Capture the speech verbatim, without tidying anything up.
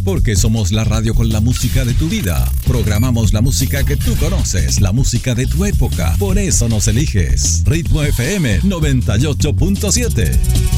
Porque somos la radio con la música de tu vida. Programamos la música que tú conoces, la música de tu época. Por eso nos eliges. Ritmo F M noventa y ocho punto siete.